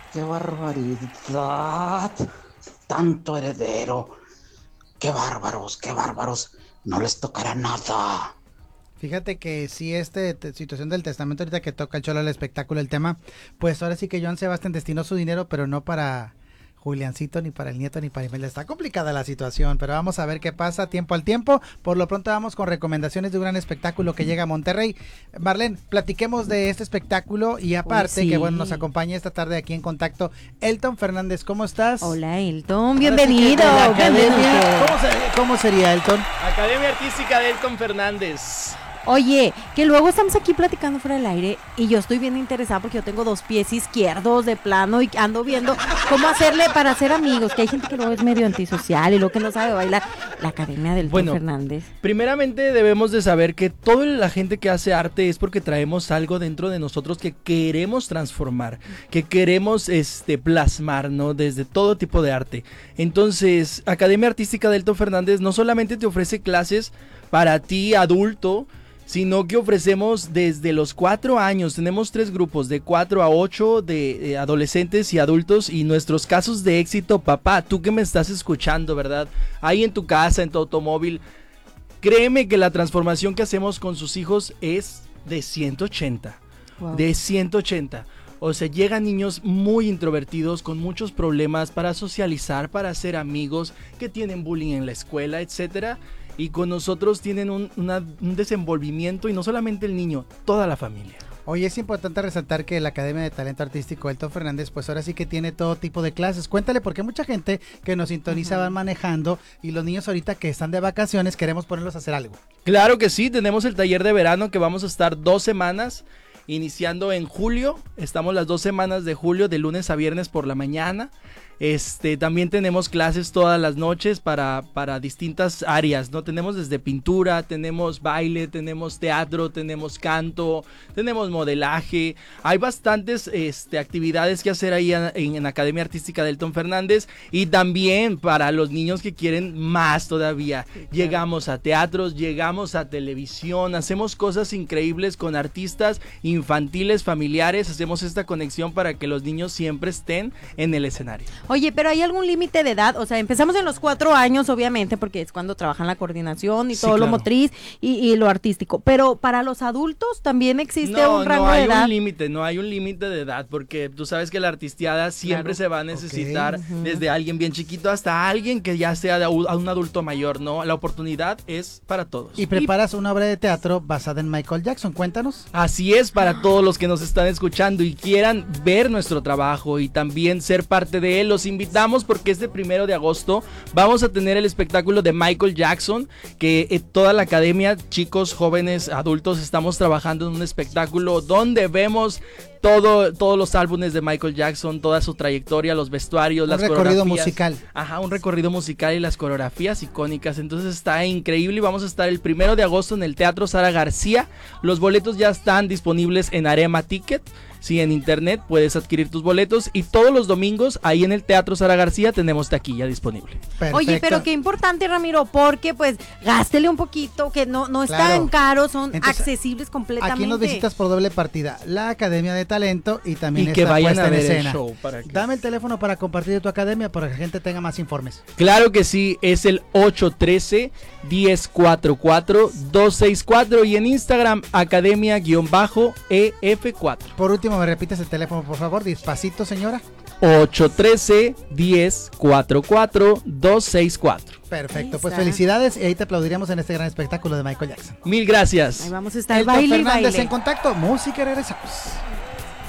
¡Qué barbaridad! Tanto heredero. ¡Qué bárbaros, qué bárbaros! No les tocará nada. Fíjate que si situación del testamento ahorita que toca el Cholo el espectáculo, el tema, pues ahora sí que Joan Sebastián destinó su dinero, pero no para Juliancito, ni para el nieto, ni para Imelda. Está complicada la situación, pero vamos a ver qué pasa tiempo al tiempo. Por lo pronto vamos con recomendaciones de un gran espectáculo que llega a Monterrey. Marlene, platiquemos de este espectáculo y aparte sí. que bueno, nos acompaña esta tarde aquí en contacto Elton Fernández. ¿Cómo estás? Hola Elton, Ahora sí bienvenido. que de la academia, Bienvenido. ¿cómo sería Elton? Academia Artística de Elton Fernández. Oye, que luego estamos aquí platicando fuera del aire y yo estoy bien interesada porque yo tengo 2 pies izquierdos de plano y ando viendo cómo hacerle para hacer amigos, que hay gente que luego es medio antisocial y luego que no sabe bailar. La Academia del Elton Fernández. Primeramente debemos de saber que toda la gente que hace arte es porque traemos algo dentro de nosotros que queremos transformar, que queremos plasmar, ¿no? Desde todo tipo de arte. Entonces, Academia Artística de Elton Fernández no solamente te ofrece clases para ti adulto, sino que ofrecemos desde los 4 años, tenemos 3 grupos, de 4 a 8, de adolescentes y adultos, y nuestros casos de éxito, papá, tú que me estás escuchando, ¿verdad? Ahí en tu casa, en tu automóvil, créeme que la transformación que hacemos con sus hijos es de 180, Wow. de 180. O sea, llegan niños muy introvertidos, con muchos problemas para socializar, para hacer amigos, que tienen bullying en la escuela, etcétera. Y con nosotros tienen un desenvolvimiento, y no solamente el niño, toda la familia. Oye, es importante resaltar que la Academia de Talento Artístico Elton Fernández, pues ahora sí que tiene todo tipo de clases. Cuéntale, porque mucha gente que nos sintoniza van manejando y los niños ahorita que están de vacaciones queremos ponerlos a hacer algo. Claro que sí, tenemos el taller de verano que vamos a estar 2 semanas, iniciando en julio. Estamos las 2 semanas de julio, de lunes a viernes por la mañana. También tenemos clases todas las noches para distintas áreas, ¿no? Tenemos desde pintura, tenemos baile, tenemos teatro, tenemos canto, tenemos modelaje. Hay bastantes actividades que hacer ahí en Academia Artística de Elton Fernández, y también para los niños que quieren más todavía. Sí, claro. Llegamos a teatros, llegamos a televisión, hacemos cosas increíbles con artistas infantiles, familiares, hacemos esta conexión para que los niños siempre estén en el escenario. Oye, pero ¿hay algún límite de edad? O sea, empezamos en los 4 años, obviamente, porque es cuando trabajan la coordinación y todo, claro, lo motriz y lo artístico. Pero para los adultos también existe un rango de edad. No hay un límite de edad, porque tú sabes que la artisteada siempre se va a necesitar, desde alguien bien chiquito hasta alguien que ya sea un adulto mayor, ¿no? La oportunidad es para todos. Y preparas una obra de teatro basada en Michael Jackson, cuéntanos. Así es, para todos los que nos están escuchando y quieran ver nuestro trabajo y también ser parte de él, los invitamos porque este 1 de agosto vamos a tener el espectáculo de Michael Jackson, que toda la academia, chicos, jóvenes, adultos, estamos trabajando en un espectáculo donde vemos todos los álbumes de Michael Jackson, toda su trayectoria, los vestuarios, las coreografías. Un recorrido musical. Ajá, un recorrido musical y las coreografías icónicas. Entonces está increíble y vamos a estar el 1 de agosto en el Teatro Sara García. Los boletos ya están disponibles en Arema Ticket. Sí, en internet puedes adquirir tus boletos, y todos los domingos ahí en el Teatro Sara García tenemos taquilla disponible. Perfecto. Oye, pero qué importante, Ramiro, porque pues gástele un poquito, que no claro, están caros, son accesibles completamente. Aquí nos visitas por doble partida, la Academia de Talento y también y que vayan a ver escena. El show. Dame el teléfono para compartir de tu academia para que la gente tenga más informes. Claro que sí, es el 813-1044-264 y en Instagram academia-ef4. Por último, ¿me repites el teléfono, por favor? Despacito, señora. 813-1044-264. Perfecto, pues felicidades, y ahí te aplaudiríamos en este gran espectáculo de Michael Jackson. Mil gracias. Ahí vamos a estar, Elton baile Fernández baile. En contacto, música, regresamos.